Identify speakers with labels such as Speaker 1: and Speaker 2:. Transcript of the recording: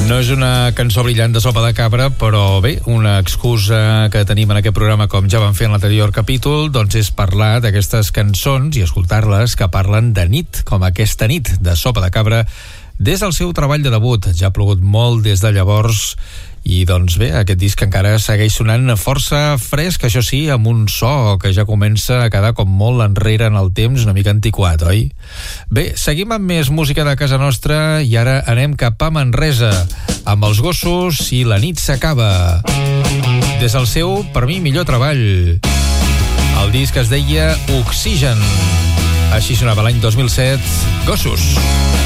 Speaker 1: No és una cançó brillant de Sopa de Cabra, però bé, una excusa que tenim en aquest programa, com ja vam fer en l'anterior capítol, doncs és parlar d'aquestes cançons i escoltar-les que parlen de nit, com aquesta nit de Sopa de Cabra, des del seu treball de debut. Ja ha plogut molt des de llavors i doncs bé, aquest disc encara segueix sonant força fresc, això sí, amb un so que ja comença a quedar com molt enrere en el temps, una mica antiquat, oi? Bé, seguim amb més música de casa nostra i ara anem cap a Manresa amb els Gossos i La nit s'acaba, des del seu, per mi, millor treball. El disc es deia Oxigen. Així sonava l'any 2007, Gossos.